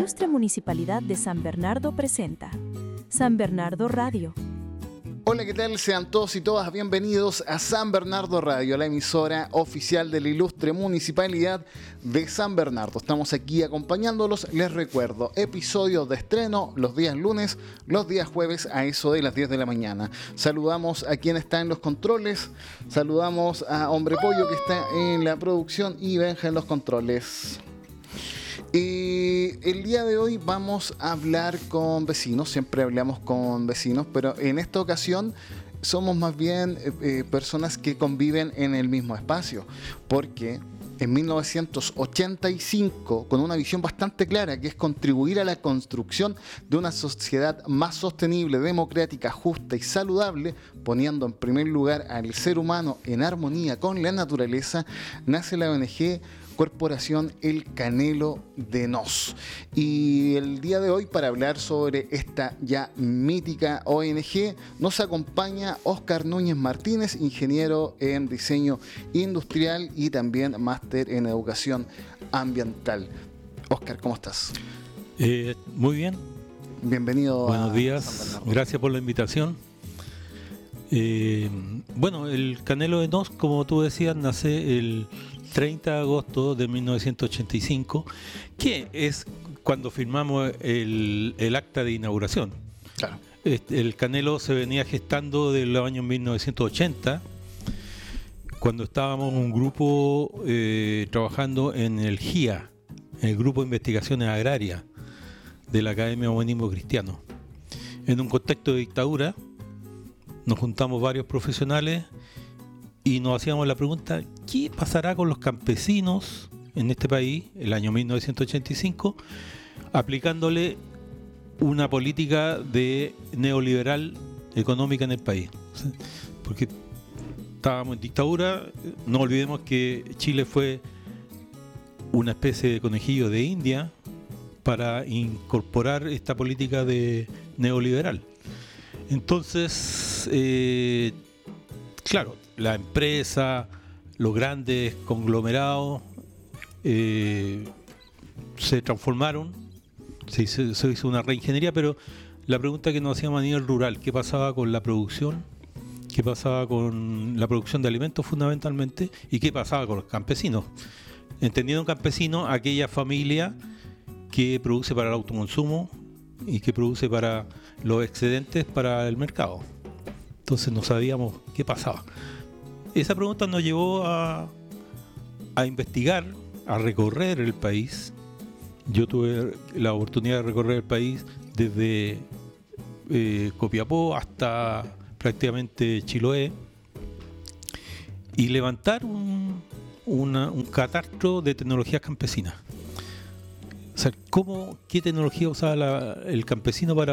Ilustre Municipalidad de San Bernardo presenta San Bernardo Radio. Hola, ¿qué tal? Sean todos y todas bienvenidos a San Bernardo Radio, la emisora oficial de la Ilustre Municipalidad de San Bernardo. Estamos aquí acompañándolos. Les recuerdo, episodios de estreno los días lunes, los días jueves a eso de las 10 de la mañana. Saludamos a quien está en los controles, saludamos a Hombre Pollo que está en la producción y Benja en los controles. El día de hoy vamos a hablar con vecinos, siempre hablamos con vecinos, pero en esta ocasión somos más bien personas que conviven en el mismo espacio, porque en 1985, con una visión bastante clara, que es contribuir a la construcción de una sociedad más sostenible, democrática, justa y saludable, poniendo en primer lugar al ser humano en armonía con la naturaleza, nace la ONG Corporación El Canelo de Nos. Y el día de hoy, para hablar sobre esta ya mítica ONG, nos acompaña Óscar Núñez Martínez, ingeniero en diseño industrial y también máster en educación ambiental. Óscar, ¿cómo estás? Muy bien. Bienvenido. Buenos días, gracias por la invitación. Bueno, el Canelo de Nos, como tú decías, nace el 30 de agosto de 1985, que es cuando firmamos el acta de inauguración. Claro. El Canelo se venía gestando desde los años 1980, cuando estábamos un grupo trabajando en el GIA, el Grupo de Investigaciones Agrarias de la Academia de Humanismo Cristiano. En un contexto de dictadura, nos juntamos varios profesionales y nos hacíamos la pregunta: ¿qué pasará con los campesinos en este país, el año 1985, aplicándole una política de neoliberal económica en el país? Porque estábamos en dictadura. No olvidemos que Chile fue una especie de conejillo de India para incorporar esta política de neoliberal. Entonces, claro, la empresa, los grandes conglomerados se transformaron, se hizo una reingeniería, pero la pregunta que nos hacíamos a nivel rural: ¿qué pasaba con la producción? ¿Qué pasaba con la producción de alimentos fundamentalmente? ¿Y qué pasaba con los campesinos? Entendiendo campesino, aquella familia que produce para el autoconsumo y que produce para los excedentes para el mercado. Entonces no sabíamos qué pasaba. Esa pregunta nos llevó a investigar, a recorrer el país. Yo tuve la oportunidad de recorrer el país desde Copiapó hasta prácticamente Chiloé y levantar un catastro de tecnologías campesinas. O sea, ¿qué tecnología usaba el campesino para